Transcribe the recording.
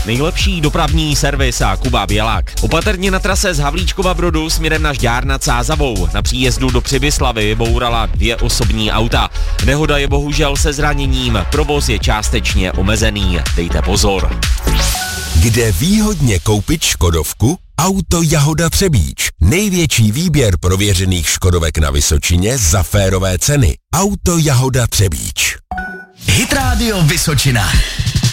Nejlepší dopravní servis a Kuba Bělák. Opatrně na trase z Havlíčkova Brodu směrem na Žďár nad Sázavou. Na příjezdu do Přibyslavy bourala 2 osobní auta. Nehoda je bohužel se zraněním, provoz je částečně omezený. Dejte pozor. Kde výhodně koupit škodovku? Auto Jahoda Třebíč. Největší výběr prověřených škodovek na Vysočině za férové ceny. Auto Jahoda Třebíč. Hit Radio Vysočina.